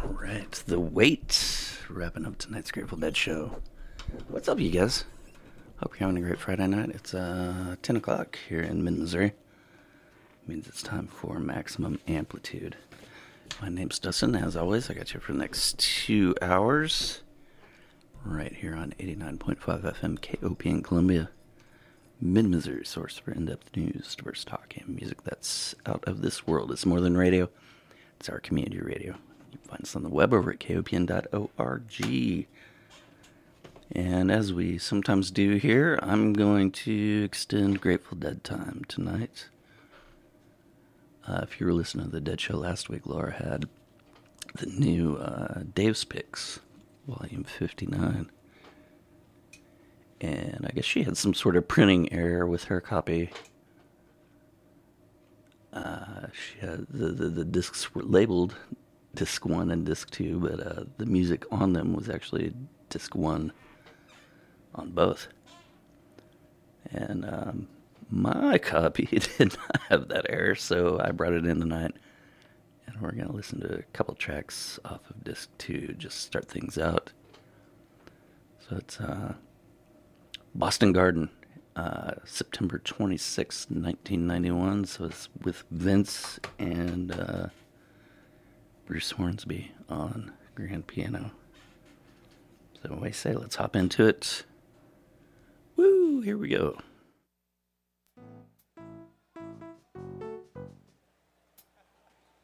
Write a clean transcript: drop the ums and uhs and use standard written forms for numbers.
Right, The Wait, wrapping up tonight's Grateful Dead show. What's up, you guys? Hope you're having a great Friday night. It's 10 o'clock here in mid-Missouri. Means it's time for Maximum Amplitude. My name's Dustin. As always, I got you for the next 2 hours. Right here on 89.5 FM KOP in Columbia. Mid-Missouri source for in-depth news, diverse talk, and music that's out of this world. It's more than radio. It's our community radio. You can find us on the web over at kopn.org. And as we sometimes do here, I'm going to extend Grateful Dead time tonight. If you were listening to the Dead Show last week, Laura had the new Dave's Picks, volume 59. And I guess she had some sort of printing error with her copy. She had the discs were labeled disc 1 and disc 2, but the music on them was actually disc 1 on both. And my copy did not have that error, so I brought it in tonight. And we're going to listen to a couple tracks off of disc 2, just start things out. So it's Boston Garden, September 26, 1991. So it's with Vince and Bruce Hornsby on grand piano. So I say, let's hop into it. Woo, here we go.